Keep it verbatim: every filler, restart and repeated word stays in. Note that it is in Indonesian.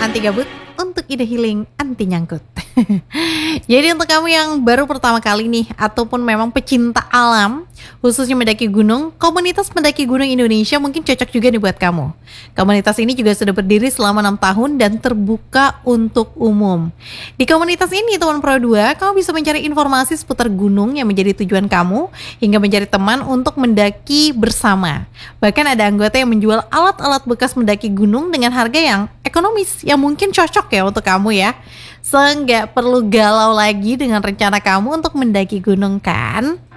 anti gabut, untuk ide healing anti nyangkut. Jadi untuk kamu yang baru pertama kali nih, ataupun memang pecinta alam, khususnya mendaki gunung, komunitas mendaki gunung Indonesia mungkin cocok juga nih buat kamu. Komunitas ini juga sudah berdiri selama enam tahun dan terbuka untuk umum. Di komunitas ini teman Pro dua, kamu bisa mencari informasi seputar gunung yang menjadi tujuan kamu, hingga mencari teman untuk mendaki bersama. Bahkan ada anggota yang menjual alat-alat bekas mendaki gunung dengan harga yang ekonomis, yang mungkin cocok ya untuk kamu ya. So, nggak perlu galau lagi dengan rencana kamu untuk mendaki gunung kan?